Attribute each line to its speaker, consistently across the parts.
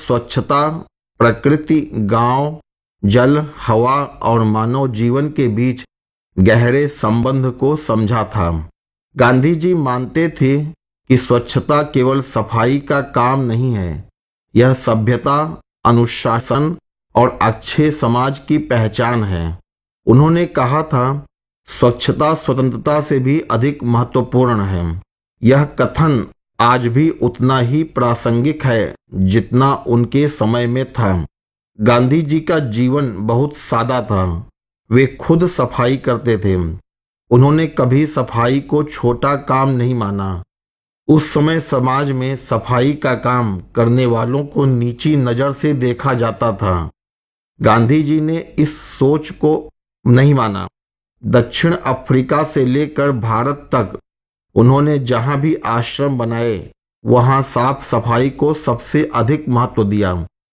Speaker 1: स्वच्छता, प्रकृति, गांव, जल, हवा और मानव जीवन के बीच गहरे संबंध को समझा था। गांधी जी मानते थे कि स्वच्छता केवल सफाई का काम नहीं है, यह सभ्यता, अनुशासन और अच्छे समाज की पहचान है। उन्होंने कहा था, स्वच्छता स्वतंत्रता से भी अधिक महत्वपूर्ण है। यह कथन आज भी उतना ही प्रासंगिक है जितना उनके समय में था। गांधी जी का जीवन बहुत सादा था। वे खुद सफाई करते थे। उन्होंने कभी सफाई को छोटा काम नहीं माना। उस समय समाज में सफाई का काम करने वालों को नीची नज़र से देखा जाता था। गांधी जी ने इस सोच को नहीं माना। दक्षिण अफ्रीका से लेकर भारत तक उन्होंने जहां भी आश्रम बनाए वहां साफ सफाई को सबसे अधिक महत्व दिया।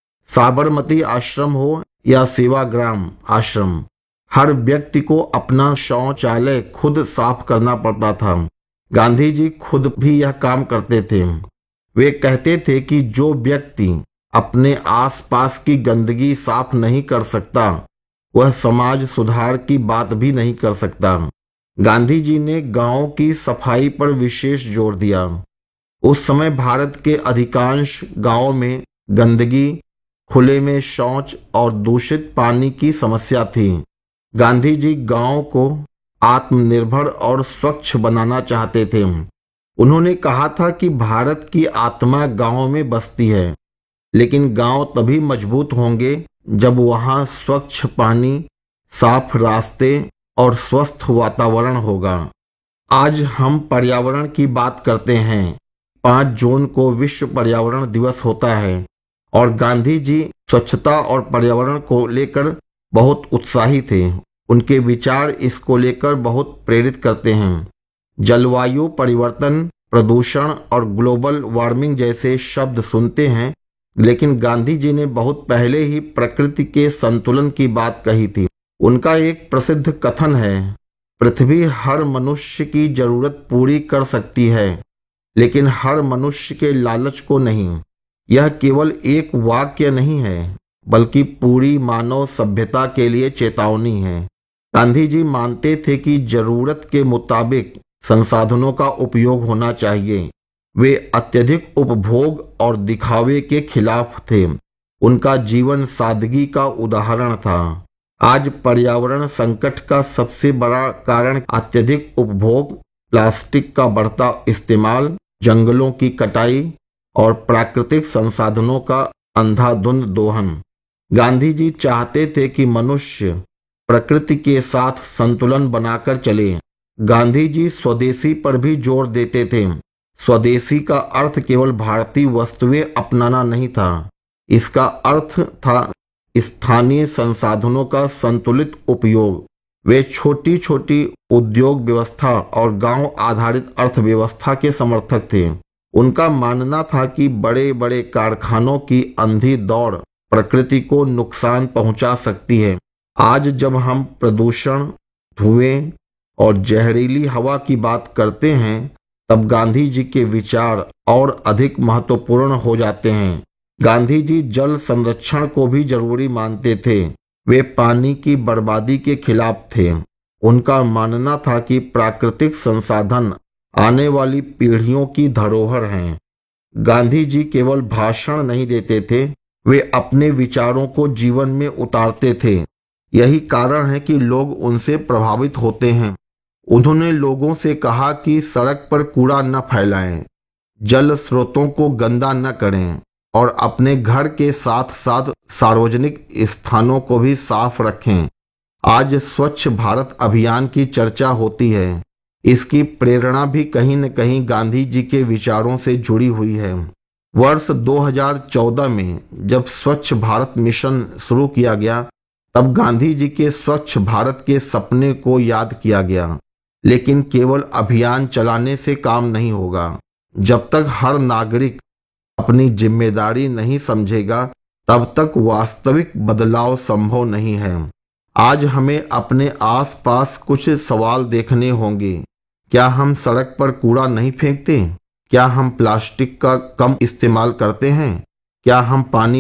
Speaker 1: साबरमती आश्रम हो या सेवाग्राम आश्रम, हर व्यक्ति को अपना शौचालय खुद साफ करना पड़ता था। गांधी जी खुद भी यह काम करते थे। वे कहते थे कि जो व्यक्ति अपने आसपास की गंदगी साफ नहीं कर सकता वह समाज सुधार की बात भी नहीं कर सकता। गांधी जी ने गांवों की सफाई पर विशेष जोर दिया। उस समय भारत के अधिकांश गांवों में गंदगी, खुले में शौच और दूषित पानी की समस्या थी। गांधी जी गांवों को आत्मनिर्भर और स्वच्छ बनाना चाहते थे। उन्होंने कहा था कि भारत की आत्मा गांवों में बसती है, लेकिन गांव तभी मजबूत होंगे जब वहां स्वच्छ पानी, साफ रास्ते और स्वस्थ वातावरण होगा। आज हम पर्यावरण की बात करते हैं। 5 जून को विश्व पर्यावरण दिवस होता है और गांधी जी स्वच्छता और पर्यावरण को लेकर बहुत उत्साही थे। उनके विचार इसको लेकर बहुत प्रेरित करते हैं। जलवायु परिवर्तन, प्रदूषण और ग्लोबल वार्मिंग जैसे शब्द सुनते हैं, लेकिन गांधी जी ने बहुत पहले ही प्रकृति के संतुलन की बात कही थी। उनका एक प्रसिद्ध कथन है, पृथ्वी हर मनुष्य की जरूरत पूरी कर सकती है, लेकिन हर मनुष्य के लालच को नहीं। यह केवल एक वाक्य नहीं है, बल्कि पूरी मानव सभ्यता के लिए चेतावनी है। गांधी जी मानते थे कि जरूरत के मुताबिक संसाधनों का उपयोग होना चाहिए। वे अत्यधिक उपभोग और दिखावे के खिलाफ थे। उनका जीवन सादगी का उदाहरण था। आज पर्यावरण संकट का सबसे बड़ा कारण अत्यधिक उपभोग, प्लास्टिक का बढ़ता इस्तेमाल, जंगलों की कटाई और प्राकृतिक संसाधनों का अंधाधुंध दोहन। गांधी जी चाहते थे कि मनुष्य प्रकृति के साथ संतुलन बनाकर चले। गांधी जी स्वदेशी पर भी जोर देते थे। स्वदेशी का अर्थ केवल भारतीय वस्तुएं अपनाना नहीं था, इसका अर्थ था स्थानीय संसाधनों का संतुलित उपयोग। वे छोटी छोटी उद्योग व्यवस्था और गांव आधारित अर्थव्यवस्था के समर्थक थे। उनका मानना था कि बड़े बड़े कारखानों की अंधी दौड़ प्रकृति को नुकसान पहुंचा सकती है। आज जब हम प्रदूषण, धुएं और जहरीली हवा की बात करते हैं, तब गांधी जी के विचार और अधिक महत्वपूर्ण हो जाते हैं। गांधी जी जल संरक्षण को भी जरूरी मानते थे। वे पानी की बर्बादी के खिलाफ थे। उनका मानना था कि प्राकृतिक संसाधन आने वाली पीढ़ियों की धरोहर हैं। गांधी जी केवल भाषण नहीं देते थे, वे अपने विचारों को जीवन में उतारते थे। यही कारण है कि लोग उनसे प्रभावित होते हैं। उन्होंने लोगों से कहा कि सड़क पर कूड़ा न फैलाएं, जल स्रोतों को गंदा न करें और अपने घर के साथ साथ सार्वजनिक स्थानों को भी साफ रखें। आज स्वच्छ भारत अभियान की चर्चा होती है। इसकी प्रेरणा भी कहीं न कहीं गांधी जी के विचारों से जुड़ी हुई है। वर्ष 2014 में जब स्वच्छ भारत मिशन शुरू किया गया, तब गांधी जी के स्वच्छ भारत के सपने को याद किया गया। लेकिन केवल अभियान चलाने से काम नहीं होगा। जब तक हर नागरिक अपनी जिम्मेदारी नहीं समझेगा, तब तक वास्तविक बदलाव संभव नहीं है। आज हमें अपने आसपास कुछ सवाल देखने होंगे। क्या हम सड़क पर कूड़ा नहीं फेंकते? क्या हम प्लास्टिक का कम इस्तेमाल करते हैं? क्या हम पानी